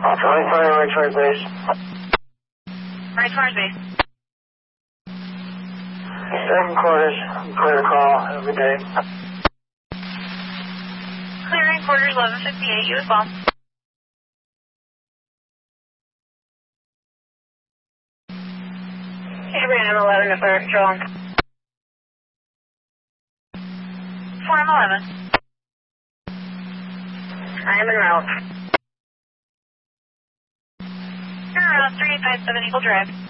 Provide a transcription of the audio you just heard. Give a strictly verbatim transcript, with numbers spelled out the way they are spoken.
Calling fire, right towards base. Right towards base. Second quarters, clear to call every day. Clearing quarters eleven fifty-eight, you as well. Abraham eleven to clear control. four M eleven. I am en route. You're around three eight five seven Eagle Drive.